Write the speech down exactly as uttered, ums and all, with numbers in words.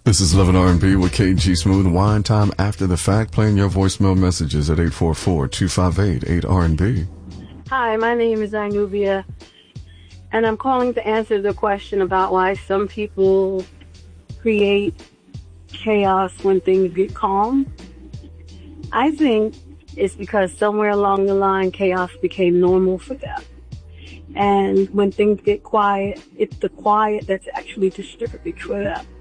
This is Love and R and B with K G Smooth. Wine time after the fact. Playing your voicemail messages at eight four four, two five eight, eight R and B. Hi, my name is Inuvia, and I'm calling to answer the question about why some people create chaos when things get calm. I think it's because somewhere along the line, chaos became normal for them. And when things get quiet, it's the quiet that's actually disturbing for them.